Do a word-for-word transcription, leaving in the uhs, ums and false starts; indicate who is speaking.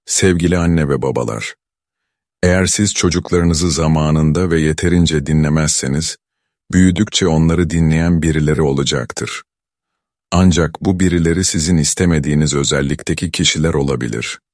Speaker 1: Sevgili anne ve babalar, eğer siz çocuklarınızı zamanında ve yeterince dinlemezseniz, büyüdükçe onları dinleyen birileri olacaktır. Ancak bu birileri sizin istemediğiniz özellikteki kişiler olabilir.